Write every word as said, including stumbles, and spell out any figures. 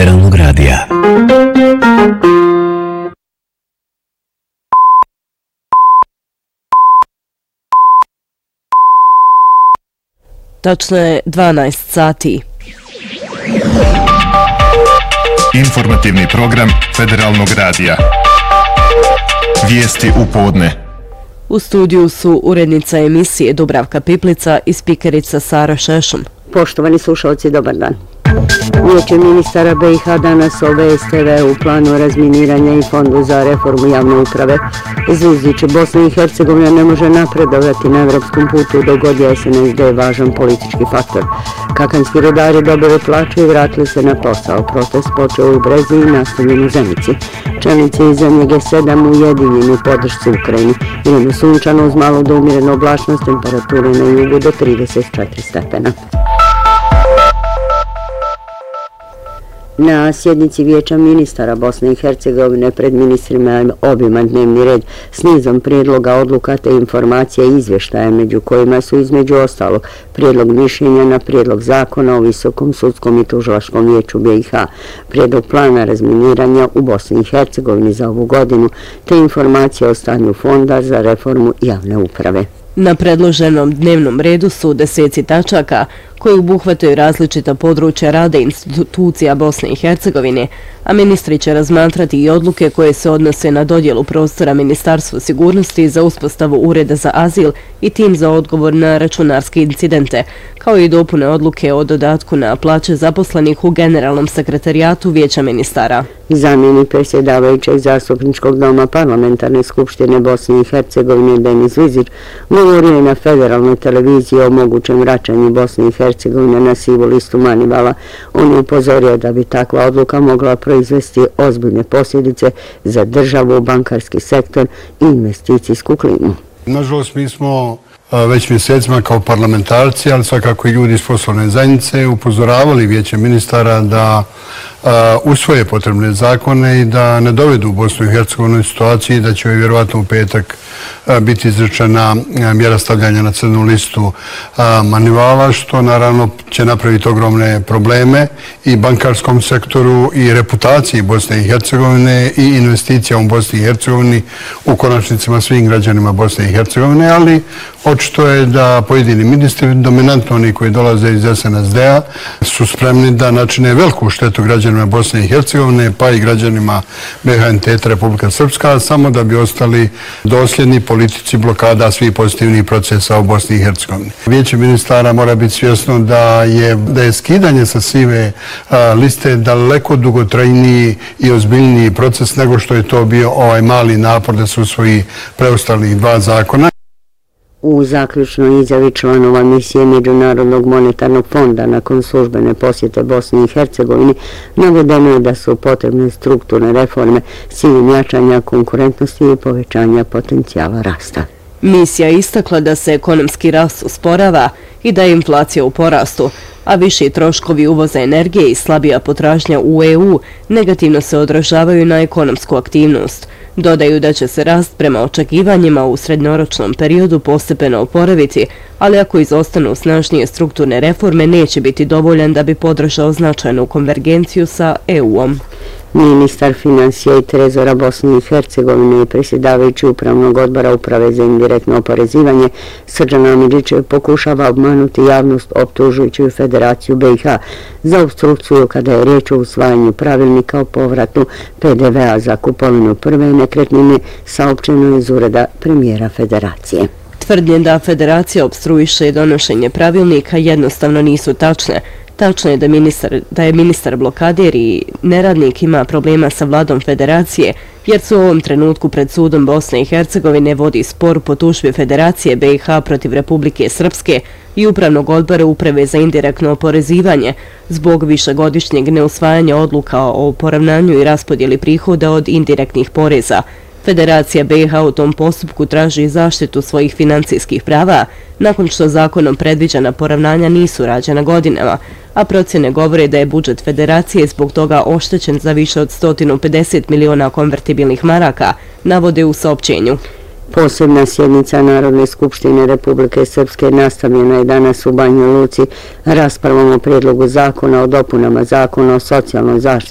Federalnog radija. Tačno je dvanaest sati. Informativni program Federalnog radija. Vijesti u podne. U studiju su urednica emisije Dubravka Piplica i spikerica Sara Šešum. Poštovani slušalci, dobar dan. Vijeće ministara B i H danas o V S T V u planu razminiranja i fondu za reformu javne uprave. Zviždiće, Bosna i Hercegovina ne može napredovati na evropskom putu dok god je S N S D važan politički faktor. Kakanski rodari dobili plaću i vratili se na posao. Protest počeo u Brezi i nastavljen u Zenici. Čelnici iz zemlje G sedam ujedinjeni u podršci Ukrajini. Vreme sunčano uz malo do umjerenu oblačnost, temperature na jugu do trideset četiri stepena. Na sjednici Vijeća ministara Bosne i Hercegovine pred ministrima je obiman dnevni red s nizom prijedloga, odluka te informacija i izvještaja, među kojima su između ostalog prijedlog mišljenja na prijedlog zakona o Visokom sudskom i tužilačkom vijeću B i H, prijedlog plana razminiranja u Bosni i Hercegovini za ovu godinu te informacija o stanju fonda za reformu javne uprave. Na predloženom dnevnom redu su deseci tačaka koji obuhvataju različita područja rada institucija Bosne i Hercegovine, a ministri će razmatrati i odluke koje se odnose na dodjelu prostora Ministarstva sigurnosti za uspostavu Ureda za azil i tim za odgovor na računarske incidente, kao i dopune odluke o dodatku na plaće zaposlenih u Generalnom sekretarijatu Vijeća ministara. Zamjenik predsjedavajućeg zastupničkog doma Parlamentarne skupštine Bosne i Hercegovine Denis Vizić govorio je na federalnoj televiziji o mogućem vraćanju Bosne i Hercegovine na sivu listu Manivala. On je upozorio da bi takva odluka mogla proizvesti ozbiljne posljedice za državu, bankarski sektor i investicijsku klimu. Nažalost, mi smo već mjesecima kao parlamentarci, ali svakako i ljudi iz poslovne zajednice upozoravali Vijeće ministara da usvoje potrebne zakone i da ne dovedu Bosnu i Hercegovinu u situaciji da će joj vjerovatno u petak biti izrečena mjera stavljanja na crnu listu Manivala, što naravno će napraviti ogromne probleme i bankarskom sektoru i reputaciji Bosne i Hercegovine i investicija u Bosni i Hercegovini, u konačnicima svim građanima Bosne i Hercegovine, ali očito je da pojedini ministri, dominantno oni koji dolaze iz S N S D-a, su spremni da načine veliku štetu građanima Bosne i Hercegovine, pa i građanima B H entiteta Republika Srpska, samo da bi ostali dosljedni politici blokada svih pozitivnih procesa u Bosni i Hercegovini. Vijeće ministara mora biti svjesno da je, da je skidanje sa sive a, liste daleko dugotrajniji i ozbiljniji proces nego što je to bio ovaj mali napor da se usvoji preostalih dva zakona. U zaključnoj izjavi članova misije Međunarodnog monetarnog fonda nakon službene posjete Bosni i Hercegovini navedeno je da su potrebne strukturne reforme s ciljem jačanja konkurentnosti i povećanja potencijala rasta. Misija je istakla da se ekonomski rast usporava i da je inflacija u porastu, a viši troškovi uvoza energije i slabija potražnja u E U negativno se odražavaju na ekonomsku aktivnost. Dodaju da će se rast prema očekivanjima u srednjoročnom periodu postepeno oporaviti, ali ako izostanu snažnije strukturne reforme neće biti dovoljan da bi podržao značajnu konvergenciju sa E U-om. Ministar financija i trezora Bosne i Hercegovine i predsjedavajući upravnog odbora uprave za indirektno oporezivanje Srđan Amidžićev pokušava obmanuti javnost optužujući Federaciju B i H za opstrukciju kada je riječ o usvajanju pravilnika o povratu P D V-a za kupovinu prve nekretnine, saopćeno iz ureda premijera Federacije. Tvrdnje da Federacija opstruiše donošenje pravilnika jednostavno nisu tačne. Tačno je da, ministar, da je ministar blokader i neradnik ima problema sa vladom Federacije, jer su u ovom trenutku pred sudom Bosne i Hercegovine vodi spor po tužbi Federacije B i H protiv Republike Srpske i Upravnog odbora Uprave za indirektno oporezivanje zbog višegodišnjeg neusvajanja odluka o poravnanju i raspodjeli prihoda od indirektnih poreza. Federacija B i H u tom postupku traži zaštitu svojih financijskih prava nakon što zakonom predviđena poravnanja nisu rađena godinama, a procjene govore da je budžet Federacije zbog toga oštećen za više od sto pedeset miliona konvertibilnih maraka, navode u saopćenju. Posebna sjednica Narodne skupštine Republike Srpske nastavljena je danas u Banja Luci raspravom o prijedlogu zakona o dopunama zakona o socijalnoj zaštiti